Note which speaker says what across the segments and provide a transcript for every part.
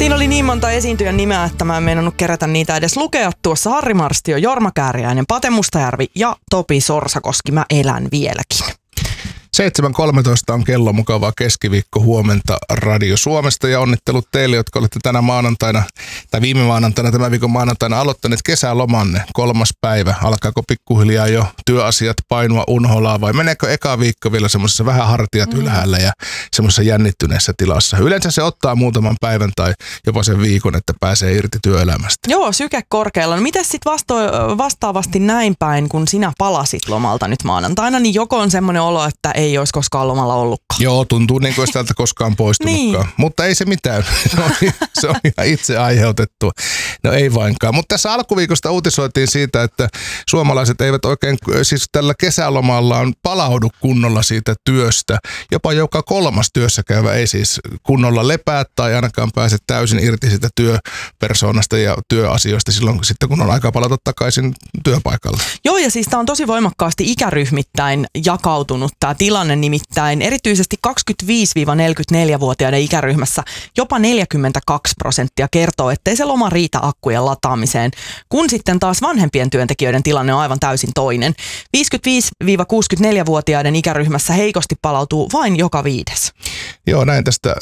Speaker 1: Siinä oli niin monta esiintyjän nimeä, että mä en meinannut kerätä niitä edes lukea. Tuossa Harri Marstio, Jorma Kääriäinen, Pate Mustajärvi ja Topi Sorsakoski. Mä elän vieläkin.
Speaker 2: 7.13 on kello, mukavaa keskiviikko, huomenta Radio Suomesta ja onnittelut teille, jotka olette tänä maanantaina tai viime maanantaina, tämän viikon maanantaina aloittaneet kesälomanne 3. päivä. Alkaako pikkuhiljaa jo työasiat painua unholaa vai meneekö eka viikko vielä semmoisessa vähän hartiat ylhäällä ja semmoisessa jännittyneessä tilassa? Yleensä se ottaa muutaman päivän tai jopa sen viikon, että pääsee irti työelämästä.
Speaker 1: Joo, syke korkealla. No mites sitten vastaavasti näin päin, kun sinä palasit lomalta nyt maanantaina, niin joko on semmoinen olo, että ei olisi koskaan lomalla ollutkaan.
Speaker 2: Joo, tuntuu niin kuin olisi täältä koskaan poistunutkaan. Niin. Mutta ei se mitään. Se on ihan itse aiheutettua. No ei vainkaan. Mutta tässä alkuviikosta uutisoitiin siitä, että suomalaiset eivät oikein siis tällä kesälomallaan palaudu kunnolla siitä työstä. Jopa joka 3. työssä käyvä ei siis kunnolla lepää tai ainakaan pääse täysin irti siitä työpersoonasta ja työasioista silloin sitten, kun on aika palata takaisin työpaikalle.
Speaker 1: Joo, ja siis tämä on tosi voimakkaasti ikäryhmittäin jakautunut tämä tilanne, nimittäin erityisesti 25-44-vuotiaiden ikäryhmässä jopa 42% kertoo, ettei se loma riitä akkujen lataamiseen, kun sitten taas vanhempien työntekijöiden tilanne on aivan täysin toinen. 55-64-vuotiaiden ikäryhmässä heikosti palautuu vain joka 5.
Speaker 2: Joo, näin tästä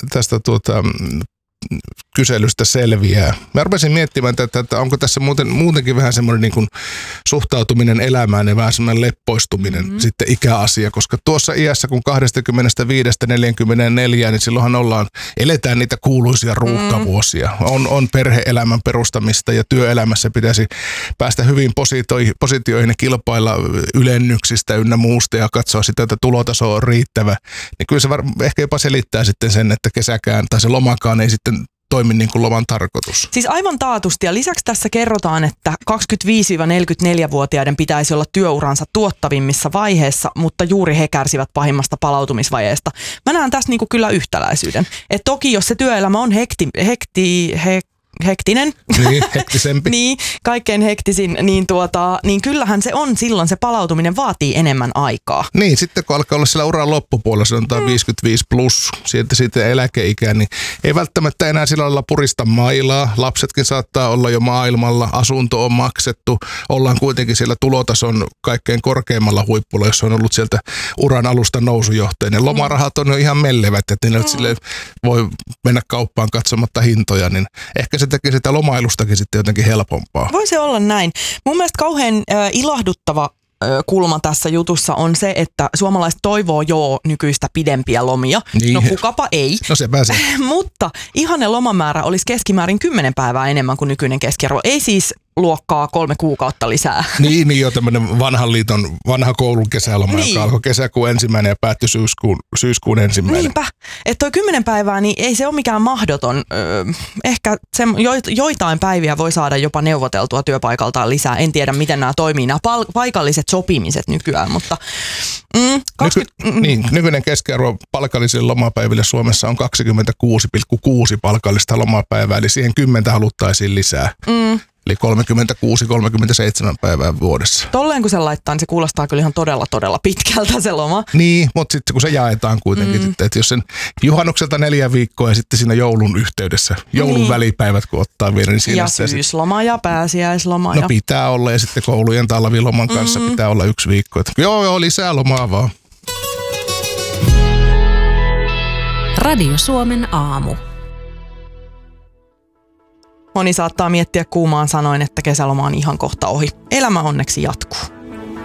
Speaker 2: kyselystä selviää. Mä rupesin miettimään, että onko tässä muutenkin vähän semmoinen niin kuin suhtautuminen elämään ja vähän semmoinen leppoistuminen sitten ikäasia, koska tuossa iässä kun 25-44, niin silloinhan eletään niitä kuuluisia ruuhkavuosia. On perhe-elämän perustamista ja työelämässä pitäisi päästä hyvin positioihin ja kilpailla ylennyksistä ynnä muusta ja katsoa sitä, että tulotaso on riittävä. Niin kyllä se ehkä jopa selittää sitten sen, että kesäkään tai se lomakaan ei sitten toimi niin kuin loman tarkoitus.
Speaker 1: Siis aivan taatusti, ja lisäksi tässä kerrotaan, että 25-44-vuotiaiden pitäisi olla työuransa tuottavimmissa vaiheessa, mutta juuri he kärsivät pahimmasta palautumisvajeesta. Mä näen tässä niin kuin kyllä yhtäläisyyden. Että toki jos se työelämä on hektinen.
Speaker 2: Niin, hektisempi.
Speaker 1: Niin, kaikkein hektisin, niin kyllähän se on silloin, se palautuminen vaatii enemmän aikaa.
Speaker 2: Niin, sitten kun alkaa olla siellä uran loppupuolella, se on 55 plus, siitä eläkeikään, niin ei välttämättä enää sillä lailla purista mailaa. Lapsetkin saattaa olla jo maailmalla, asunto on maksettu, ollaan kuitenkin siellä tulotason kaikkein korkeimmalla huippulla, jos on ollut sieltä uran alusta nousujohteinen. Lomarahat on jo ihan mellevät, että ne sille voi mennä kauppaan katsomatta hintoja, niin ehkä se teki sitä lomailustakin sitten jotenkin helpompaa.
Speaker 1: Voi se olla näin. Mun mielestä kauhean ilahduttava kulma tässä jutussa on se, että suomalaiset toivoo nykyistä pidempiä lomia. Niin. No kukapa ei.
Speaker 2: No se pääsee.
Speaker 1: Mutta ihanne lomamäärä olisi keskimäärin 10 päivää enemmän kuin nykyinen keskiarvo. Ei siis luokkaa 3 kuukautta lisää.
Speaker 2: Niin jo tämmöinen vanha koulun kesäloma, niin. Joka alkoi kesäkuun 1. ja päättyi syyskuun 1.
Speaker 1: Niinpä. Että toi 10 päivää, niin ei se ole mikään mahdoton. Ehkä joitain päiviä voi saada jopa neuvoteltua työpaikaltaan lisää. En tiedä, miten nämä toimii, nämä paikalliset sopimiset nykyään, mutta
Speaker 2: nykyinen keskiarvo palkallisille lomapäiville Suomessa on 26,6 palkallista lomapäivää, eli siihen 10 haluttaisiin lisää. Eli 36-37 päivää vuodessa.
Speaker 1: Tolleen kun se laittaa, niin se kuulostaa kyllä ihan todella pitkältä se loma.
Speaker 2: Niin, mutta sitten kun se jaetaan kuitenkin, että jos sen juhannukselta 4 viikkoa ja sitten siinä joulun yhteydessä, joulun välipäivät kun ottaa vielä, niin siinä
Speaker 1: ja syysloma ja pääsiäisloma.
Speaker 2: No pitää olla ja sitten koulujen talviloman kanssa pitää olla 1 viikko. Että joo, lisää lomaa vaan.
Speaker 3: Radio Suomen aamu.
Speaker 1: Moni saattaa miettiä kuumaan sanoin, että kesäloma on ihan kohta ohi. Elämä onneksi jatkuu.